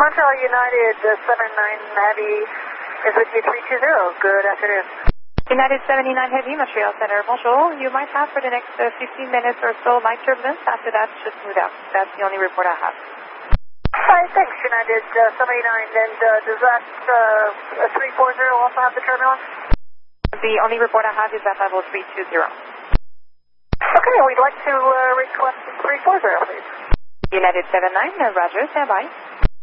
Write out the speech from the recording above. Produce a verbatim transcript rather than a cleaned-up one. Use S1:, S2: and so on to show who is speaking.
S1: Montreal United uh, seven nine Heavy is with you three two zero. Good afternoon.
S2: United seventy-nine Heavy, Montreal Center. Bonjour. You might have for the next uh, fifteen minutes or so light turbulence. After that, it should smooth out. That's the only report I have.
S1: Hi, thanks, United uh, seventy-nine. And uh, does that uh, three four zero also have the turbulence?
S2: The only report I have is at level three two zero.
S1: Okay, we'd like to uh, request three four zero, please.
S2: United seven nine, uh, Roger, stand by.